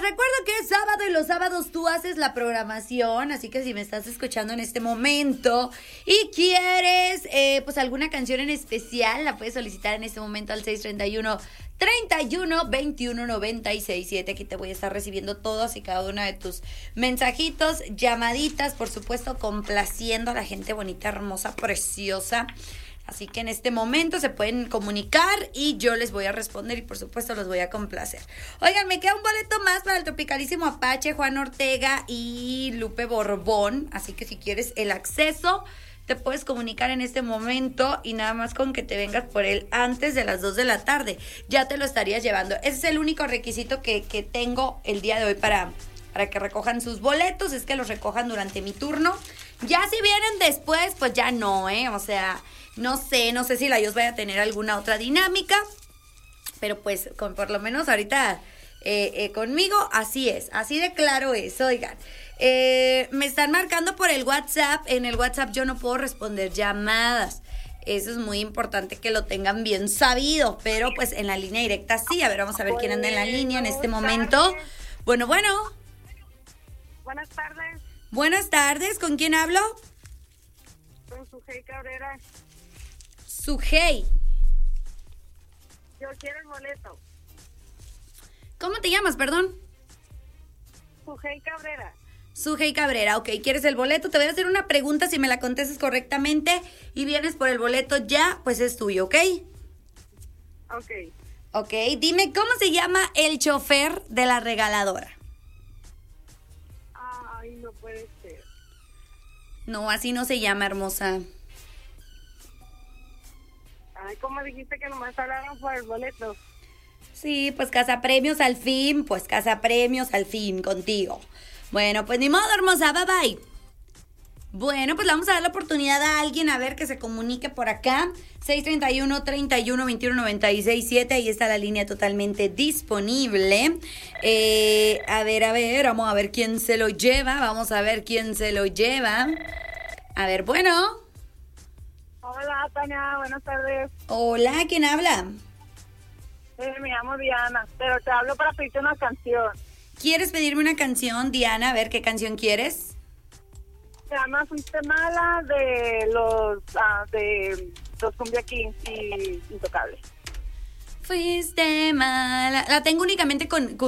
recuerdo que es sábado y los sábados tú haces la programación, así que si me estás escuchando en este momento y quieres pues alguna canción en especial, la puedes solicitar en este momento al 631-31-21-96-7. Aquí te voy a estar recibiendo todos y cada uno de tus mensajitos, llamaditas, por supuesto, complaciendo a la gente bonita, hermosa, preciosa. Así que en este momento se pueden comunicar y yo les voy a responder y por supuesto los voy a complacer. Oigan, me queda un boleto más para el Tropicalísimo Apache, Juan Ortega y Lupe Borbón. Así que si quieres el acceso, te puedes comunicar en este momento y nada más con que te vengas por él antes de las 2 de la tarde. Ya te lo estarías llevando. Ese es el único requisito que tengo el día de hoy para que recojan sus boletos. Es que los recojan durante mi turno. Ya si vienen después, pues ya no, O sea, no sé si la Dios vaya a tener alguna otra dinámica. Pero pues por lo menos ahorita conmigo así es. Así de claro es, oigan. Me están marcando por el WhatsApp. En el WhatsApp yo no puedo responder llamadas. Eso es muy importante que lo tengan bien sabido. Pero pues en la línea directa sí. A ver, vamos a ver quién anda en la línea en este momento. Bueno. Buenas tardes. Buenas tardes. ¿Con quién hablo? Con Sujei Cabrera. Sujei. Yo quiero el boleto. ¿Cómo te llamas, perdón? Sujei Cabrera. Sujei Cabrera, ok, ¿quieres el boleto? Te voy a hacer una pregunta, si me la contestas correctamente y vienes por el boleto ya, pues es tuyo, ¿ok? Ok. Ok, dime, ¿cómo se llama el chofer de la regaladora? Ay, no puede ser. No, así no se llama, hermosa. Ay, ¿cómo dijiste que nomás hablaron por el boleto? Sí, pues casa premios al fin contigo. Bueno, pues ni modo, hermosa, bye bye. Bueno, pues le vamos a dar la oportunidad a alguien a ver que se comunique por acá. 631-31-21-96-7. Ahí está la línea totalmente disponible. A ver, vamos a ver quién se lo lleva. A ver, bueno. Hola, Tania, buenas tardes. Hola, ¿quién habla? Me llamo Diana, pero te hablo para pedirte una canción. ¿Quieres pedirme una canción, Diana? A ver, ¿qué canción quieres? Se llama Fuiste Mala de los Cumbia Kings y Intocables. Fuiste mala. La tengo únicamente con